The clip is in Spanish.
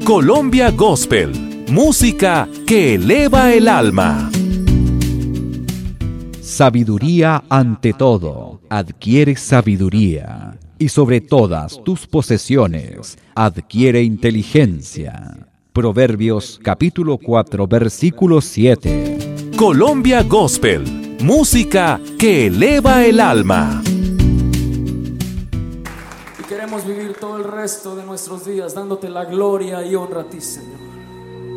Colombia Gospel, música que eleva el alma. Sabiduría ante todo, adquiere sabiduría, y sobre todas tus posesiones, adquiere inteligencia. Proverbios capítulo 4, versículo 7. Colombia Gospel, música que eleva el alma. Y queremos vivir todo el resto de nuestros días dándote la gloria y honra a ti, Señor.